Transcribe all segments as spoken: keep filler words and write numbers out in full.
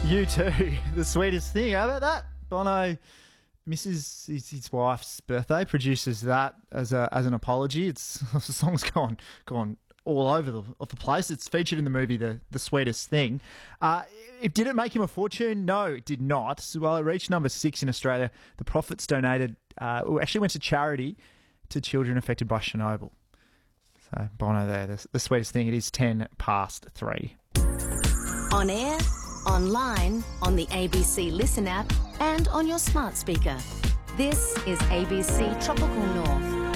You too. The sweetest thing. How about that? Bono misses his, his wife's birthday, produces that as a as an apology. It's the song's gone gone all over the, of the place. It's featured in the movie The The Sweetest Thing. Uh, it did it make him a fortune? No, it did not. So while it reached number six in Australia, the profits donated uh, actually went to charity to children affected by Chernobyl. So Bono there, the, the sweetest thing. It is ten past three. On air, online, on the A B C Listen app, and on your smart speaker. This is A B C Tropical North.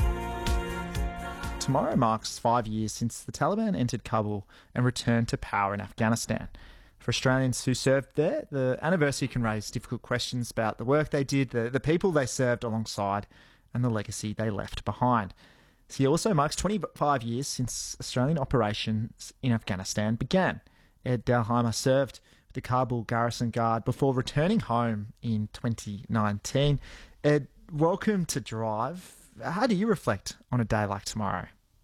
Tomorrow marks five years since the Taliban entered Kabul and returned to power in Afghanistan. For Australians who served there, the anniversary can raise difficult questions about the work they did, the, the people they served alongside, and the legacy they left behind. So it also marks twenty-five years since Australian operations in Afghanistan began. Ed Dalheimer served with the Kabul Garrison Guard before returning home in twenty nineteen. Ed, welcome to Drive. How do you reflect on a day like tomorrow?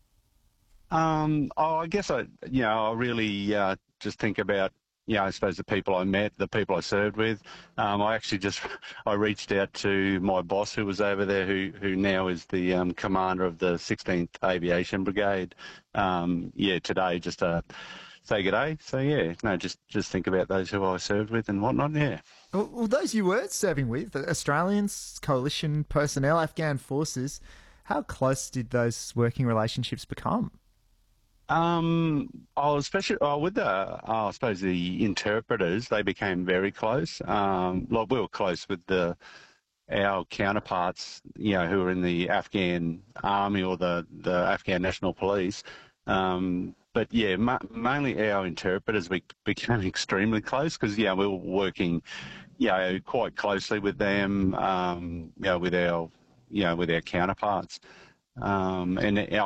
Um, oh, I guess I, you know, I really uh, just think about, you know, I suppose the people I met, the people I served with. Um, I actually just, I reached out to my boss who was over there, who who now is the um, commander of the sixteenth Aviation Brigade. Um, yeah, today just to say good day. So yeah, no, just just think about those who I served with and whatnot. Yeah. Well, well those you were serving with, Australians, coalition personnel, Afghan forces. How close did those working relationships become? Um, oh, especially oh, with the, oh, I suppose the interpreters, they became very close. Um, like we were close with the our counterparts, you know, who were in the Afghan army or the the Afghan National Police. Um, but yeah, ma- mainly our interpreters we became extremely close because yeah, we were working, you know, quite closely with them, um, you know, with our, you know, with our counterparts, um, and our